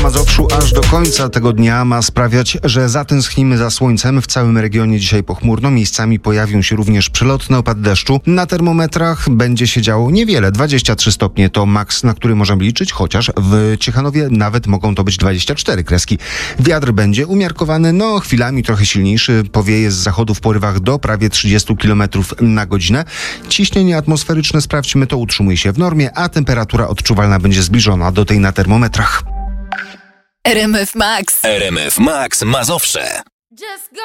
Mazowszu aż do końca tego dnia ma sprawiać, że zatęsknimy za słońcem. W całym regionie dzisiaj pochmurno. Miejscami pojawią się również przelotne opady deszczu. Na termometrach będzie się działo niewiele. 23 stopnie to maks, na który możemy liczyć, chociaż w Ciechanowie nawet mogą to być 24 kreski. Wiatr będzie umiarkowany, chwilami trochę silniejszy. Powieje z zachodu w porywach do prawie 30 km na godzinę. Ciśnienie atmosferyczne, sprawdźmy to, utrzymuje się w normie, a temperatura odczuwalna będzie zbliżona do tej na termometrach. RMF Max. RMF Max Mazowsze.